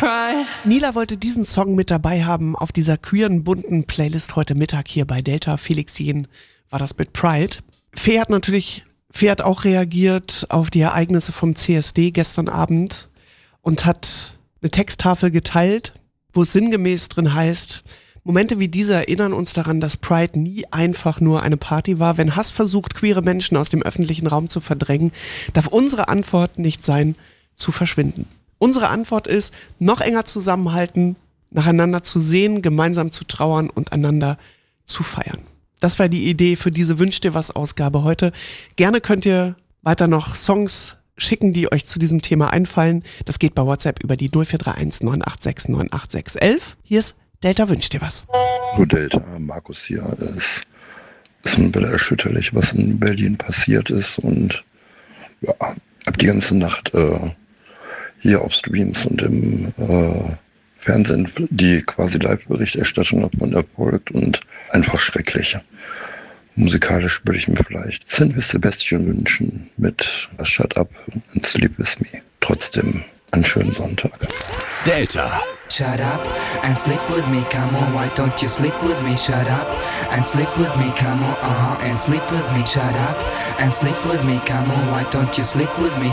Pride. Nila wollte diesen Song mit dabei haben auf dieser queeren, bunten Playlist heute Mittag hier bei Delta. Felix Jähn war das mit Pride. Fee hat auch reagiert auf die Ereignisse vom CSD gestern Abend und hat eine Texttafel geteilt, wo es sinngemäß drin heißt: Momente wie diese erinnern uns daran, dass Pride nie einfach nur eine Party war. Wenn Hass versucht, queere Menschen aus dem öffentlichen Raum zu verdrängen, darf unsere Antwort nicht sein, zu verschwinden. Unsere Antwort ist, noch enger zusammenhalten, nacheinander zu sehen, gemeinsam zu trauern und einander zu feiern. Das war die Idee für diese Wünsch dir was Ausgabe heute. Gerne könnt ihr weiter noch Songs schicken, die euch zu diesem Thema einfallen. Das geht bei WhatsApp über die 0431 986 98611. Hier ist Delta wünscht dir was. Hallo Delta, Markus hier. Es ist ein bisschen erschütterlich, was in Berlin passiert ist, und ja, hab die ganze Nacht hier auf Streams und im Fernsehen die quasi Live-Berichterstattung davon erfolgt und einfach schrecklich. Musikalisch würde ich mir vielleicht Sin with Sebastian wünschen mit Shut Up and Sleep With Me. Trotzdem einen schönen Sonntag. Delta. Shut up and sleep with me, come on, why don't you sleep with me? Shut up and sleep with me, come on, and sleep with me. Shut up and sleep with me, come on, why don't you sleep with me?